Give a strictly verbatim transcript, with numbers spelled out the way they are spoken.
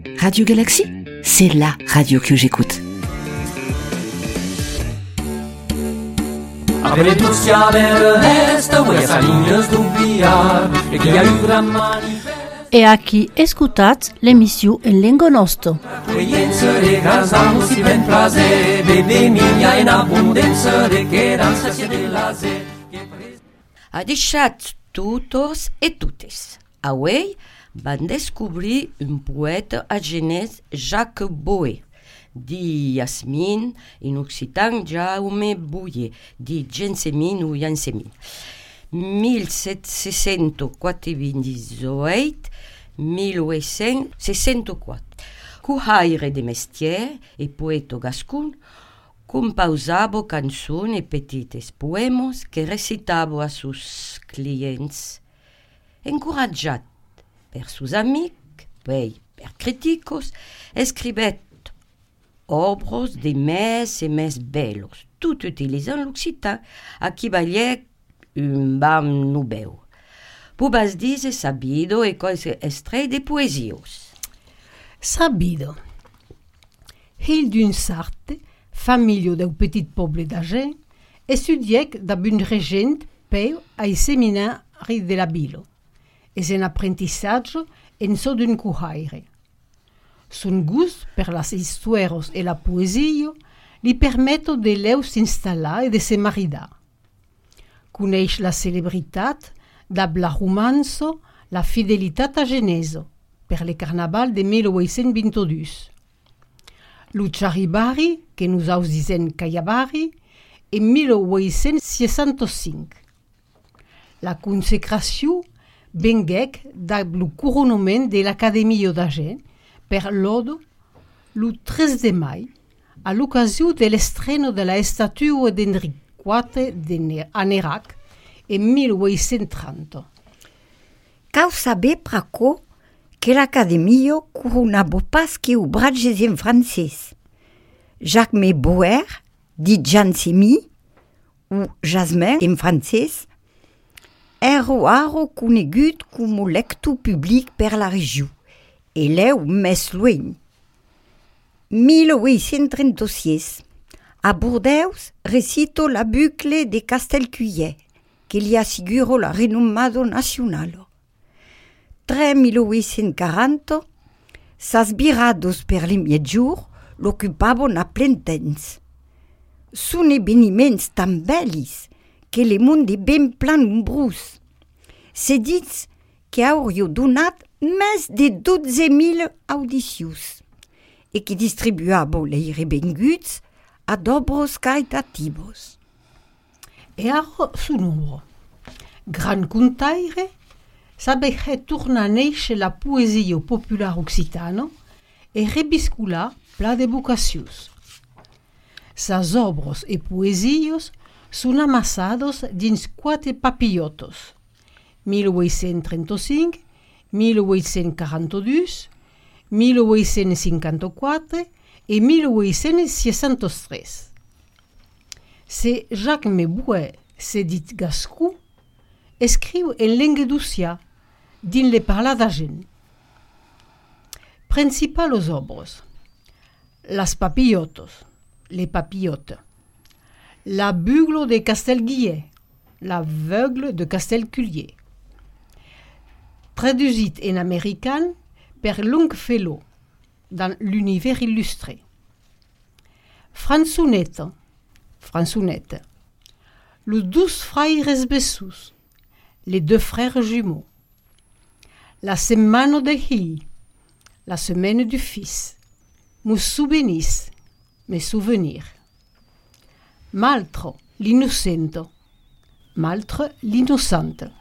Radio Galaxy, c'est la radio que j'écoute. E aquí escutats l'emissió en lengo nosto. Adichat tutos e tutes. Away van descobrir un poète agenès Jacques Boé, di Yasmin, in occitan Jaume Bouyer, di Gensemin ou Yansemin. mille sept cents quatre-vingt-dix-huit - mille huit cents seixanta-quatre. Cuhaire de mestier e poète gascon, composava cançons e petites poèmes que recitava a sus clients. Encoratjat per sus amics, poi per criticos, escrivet obres de més e més bellos, tout utilisant l'occitan, a qui valiec un bam nubeu. Pubas dice sabido e cose estrai de poesios. Sabido. Hill d'un Sarthe, famiglia d'un petit poble d'Agen, estudièc dab un regent peu ai seminari de la Bilo, es un apprentissatge en so d'un cuhaire. Son gust per las histueros e la poesia li permetto de leu s'installar e de se maridar. Coneix la celebritat dab la romanzo La fidelitat a Geneso, per le carnaval de mille huit cents vint-deux. Lo Charibari, que nous aus disen Caiabari, en mille huit cents seixanta-cinc. La consecració venguec dab lo coronament de l'Acadèmia d'Agen per l'Odo lo tres de mai, a l'ocasió de l'estreno de la estatua d'Henri quatre de a Nérac en mille huit cents trenta. Cau saber praco que l'Acadèmia coronava pas que o bratges en francès. Jacques Boer, dit Jansemi, ou Jasmin en francès, era aro conegut com o lector public per la regió, e leu més lueny. mille huit cents trenta-sis, a Bordeus recito la bucle de Castelcuillet, que li assicuro la renomado nacional. Tre mille huit cents quaranta, sas birados per l'emietjur l'ocupaven a plen temps. Són eveniments tan bellis que le món de ben plan nombrós. Se dits que hauria donat més de dotze mil audicions e que distribuava les revenguts a d'obres caritativos. E ara su nombre. Gran contaire, sabechet tornar a néixer la poesia popular occitana e rebiscular pla de vocacions. Sas obres e poesios són amassados dins quatre papillotos, mille huit cents trenta-cinc, mille huit cents quaranta-deux, mille huit cents cinquanta-quatre et mille huit cents soixante-treize. C'est Jacques Boer, se dit gascou, escriu en langue d'Ocia, din le parla d'Agen. Principales obres: Las papillotos, les papillotes, La bugle de Castelguillet, L'aveugle de Castelculier. Traduisit en américain per Longfellow dans l'univers illustré. Fransonette, Fransonette, Les douze frères Bessus, les deux frères jumeaux. La semaine de Hill, la semaine du fils. Mes souvenirs, mes souvenirs. Maltre, l'innocente. Maltre, l'innocente.